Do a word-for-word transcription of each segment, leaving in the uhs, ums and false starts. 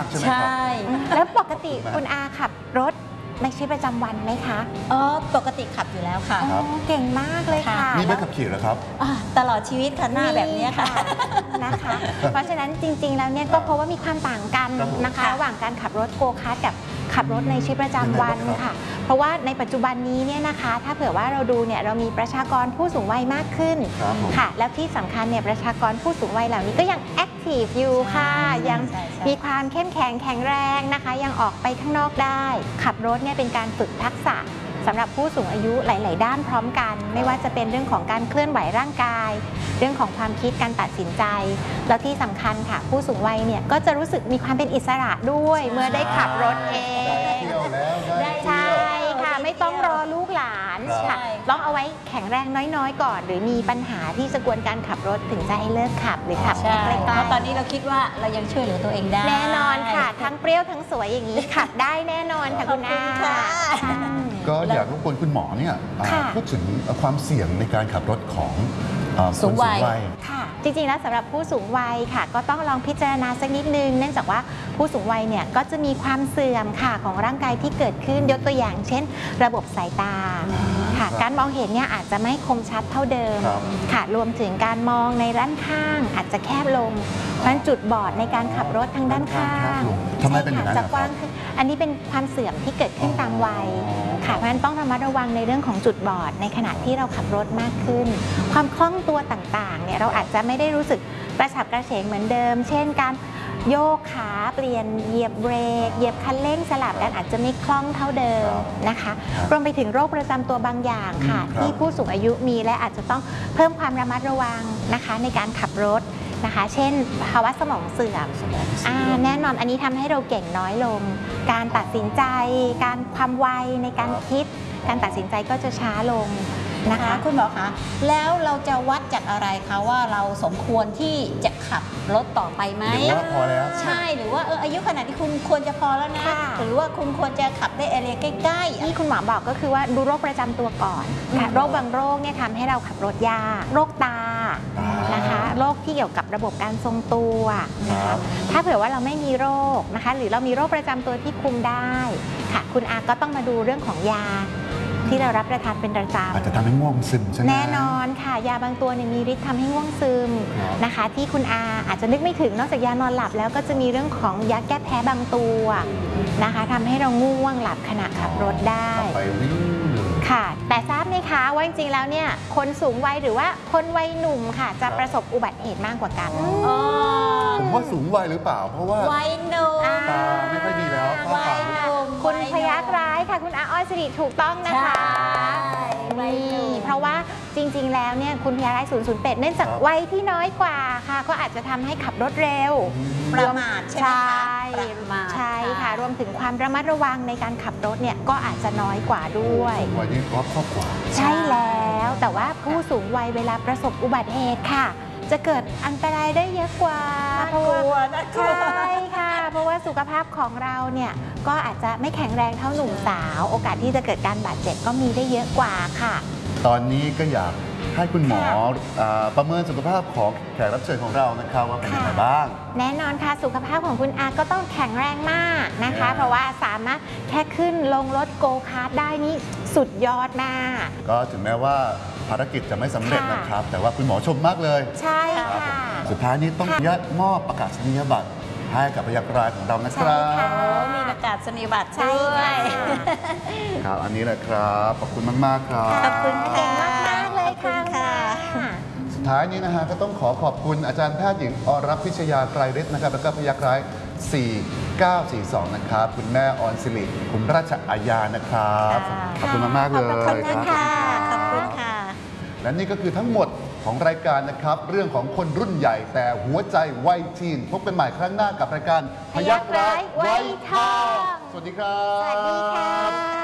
ากใช่ไหมครับใช่แล้วปกติคุณอาขับรถในชีวิตประจำวันไหมคะอ๋อปกติขับอยู่แล้วค่ะเก่งมากเลยค่ะมีใบขับขี่เหรอครับตลอดชีวิตค่ะหน้าแบบนี้ค่ะนะคะเพราะฉะนั้นจริงๆแล้วเนี่ยก็เพราะว่ามีความต่างกันนะคะระหว่างการขับรถโกคาร์ทกับขับรถในชีวิตประจำวันค่ะเพราะว่าในปัจจุบันนี้เนี่ยนะคะถ้าเผื่อว่าเราดูเนี่ยเรามีประชากรผู้สูงวัยมากขึ้นค่ะแล้วที่สำคัญเนี่ยประชากรผู้สูงวัยเหล่านี้ก็ยังแอคทีฟอยู่ค่ะยังมีความเข้มแข็งแข็งแรงนะคะยังออกไปข้างนอกได้ขับรถเนี่ยเป็นการฝึกทักษะสำหรับผู้สูงอายุหลายๆด้านพร้อมกันไม่ว่าจะเป็นเรื่องของการเคลื่อนไหวร่างกายเรื่องของความคิดการตัดสินใจแล้วที่สำคัญค่ะผู้สูงวัยเนี่ยก็จะรู้สึกมีความเป็นอิสระด้วยเมื่อได้ขับรถเองได้เที่ยวแล้วได้ใช่ค่ะไม่ต้องรอลูกหลานค่ะต้องเอาไว้แข็งแรงน้อยๆก่อนหรือมีปัญหาที่จะกวนการขับรถถึงจะให้เลิกขับหรือขับใกล้ๆเพราะตอนนี้เราคิดว่าเรายังช่วยเหลือตัวเองได้แน่นอนค่ะทั้งเปรี้ยวทั้งสวยอย่างนี้ขับได้แน่นอนค่ะคุณอาก็อยากรบกวนคุณหมอเนี่ยพูดถึงความเสี่ยงในการขับรถของผู้สูงวัยค่ะจริงๆแล้วสำหรับผู้สูงวัยค่ะก็ต้องลองพิจารณาสักนิดนึงเนื่องจากว่าผู้สูงวัยเนี่ยก็จะมีความเสื่อมค่ะของร่างกายที่เกิดขึ้นยกตัวอย่างเช่นระบบสายตาค่ะการมองเห็นเนี่ยอาจจะไม่คมชัดเท่าเดิมค่ะรวมถึงการมองในด้านข้างอาจจะแคบลงเพราะฉะนั้นจุดบอดในการขับรถทางด้านข้างทำไมเป็นอย่างนั้นจะกว้างขึ้นอันนี้เป็นความเสื่อมที่เกิดขึ้นตามวัยค่ะเพราะฉะนั้นต้องระมัดระวังในเรื่องของจุดบอดในขณะที่เราขับรถมากขึ้นความคล่องตัวต่างๆเนี่ยเราอาจจะไม่ได้รู้สึกกระฉับกระเฉงเหมือนเดิมเช่นการโยกขาเปลี่ยนเหยียบเบรกเหยียบคันเร่งสลับกันอาจจะไม่คล่องเท่าเดิมนะคะรวมไปถึงโรคประจำตัวบางอย่างค่ะที่ผู้สูงอายุมีและอาจจะต้องเพิ่มความระมัดระวังนะคะในการขับรถนะคะเช่นภาวะสมองเสื่อมแน่นอนอันนี้ทำให้เราเก่งน้อยลงการตัดสินใจการความไวในการคิดการตัดสินใจก็จะช้าลงนะคะคุณหมอคะแล้วเราจะวัดจากอะไรคะว่าเราสมควรที่จะขับรถต่อไปไหมหรือว่าพอแล้วใช่หรือว่าเอออายุขนาดที่คุณควรจะพอแล้วนะหรือว่าคุณควรจะขับได้เอเรียใกล้ๆที่คุณหมอบอกก็คือว่าดูโรคประจำตัวก่อนค่ะโรคบางโรคเนี่ยทำให้เราขับรถยากโรคตานะคะโรคที่เกี่ยวกับระบบการทรงตัวนะคะถ้าเผื่อว่าเราไม่มีโรคนะคะหรือเรามีโรคประจำตัวที่คุมได้ค่ะคุณอาก็ต้องมาดูเรื่องของยาที่เรารับประทานเป็นประจำอาจจะทำให้ง่วงซึมใช่ไหมแน่นอนค่ะยาบางตัวเนี่ยมีฤทธิ์ทำให้ง่วงซึมนะคะที่คุณอาอาจจะนึกไม่ถึงนอกจากยานอนหลับแล้วก็จะมีเรื่องของยาแก้แพ้บางตัวนะคะทำให้เราง่วงหลับขณะขับรถได้ไปวิ่งค่ะแต่ทราบไหมคะว่าจริงๆแล้วเนี่ยคนสูงวัยหรือว่าคนวัยหนุ่มค่ะจะประสบอุบัติเหตุมากกว่ากันผมว่าสูงวัยหรือเปล่าเพราะว่าวัยหนุ่มตาไม่ค่อยดีแล้ววัยหนุ่มคุณพยัคฆ์ร้ายค่ะคุณอาอ้อยสิริถูกต้องนะคะนี่เพราะว่าจริงๆแล้วเนี่ยคุณพยัคฆ์ร้ายศูนย์ ศูนย์ แปดเนื่องจากวัยที่น้อยกว่าค่ะก็อาจจะทำให้ขับรถเร็วประมาทใช่ไหมคะใช่ค่ะรวมถึงความระมัดระวังในการขับรถเนี่ยก็อาจจะน้อยกว่าด้วยวัยนี้รอบครอบกว่าใช่แล้วแต่ว่าผู้สูงวัยเวลาประสบอุบัติเหตุค่ะจะเกิดอันตรายได้เยอะกว่าเพราะว่าใช่ค่ะเพราะว่าสุขภาพของเราเนี่ยก็อาจจะไม่แข็งแรงเท่าหนุ่มสาวโอกาสที่จะเกิดการบาดเจ็บก็มีได้เยอะกว่าค่ะตอนนี้ก็อยากให้คุณหมอประเมินสุขภาพของแขกรับเชิญของเรานะครับว่าเป็นยังไงบ้างแน่นอนค่ะสุขภาพของคุณอาก็ต้องแข็งแรงมากนะคะเพราะว่าสามารถแค่ขึ้นลงรถโกคาร์ทได้นี่สุดยอดมากก็ถึงแม้ว่าภารกิจจะไม่สำเร็จนะครับแต่ว่าคุณหมอชมมากเลยใช่ค่ะสุดท้ายนี้ต้องยัดมอบประกาศนียบัตรให้กับพยัคฆ์ร้ายของเรานะครับมีประกาศนียบัตรใช่ครับอันนี้แหละครับขอบคุณมากๆครับขอบคุณเก่งมากๆเลยค่ะสุดท้ายนี้นะฮะก็ต้องขอขอบคุณอาจารย์แพทย์หญิงอรพิชยาไกรฤทธิ์นะครับแล้วก็พยัคฆ์ร้ายสี่ เก้า สี่ สองนะครับคุณแม่ออนศิริคุณราชอาญานะครับขอบคุณมากๆเลยขอบคุณค่ะขอบคุณค่ะและนี่ก็คือทั้งหมดของรายการนะครับเรื่องของคนรุ่นใหญ่แต่หัวใจวัยทีนพบกันใหม่ครั้งหน้ากับรายการพยัคฆ์ร้ายวัยทองสวัสดีครับสวัสดีค่ะ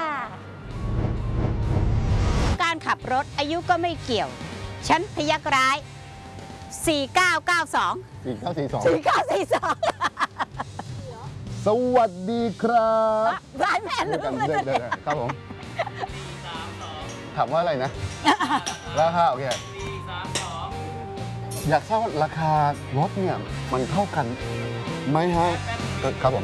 การขับรถอายุก็ไม่เกี่ยวฉันพยัคฆ์ร้ายสี่ เก้า เก้า สองสี่ เก้า สี่ สองสี่ เก้า สี่ สองสวัสดีครับร้ายแม่รู้เลยครับผมถามว่าอะไรนะราคาโอเคอยากทราบว่าราคารถเนี่ยมันเท่ากันไหมฮะครับผม